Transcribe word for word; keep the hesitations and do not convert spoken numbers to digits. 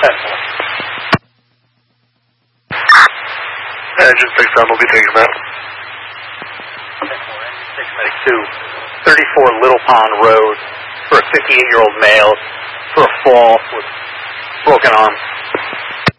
Engine six on will be taking that. six medic two, thirty-four Little Pond Road for a fifty-eight-year-old male for a fall with broken arm.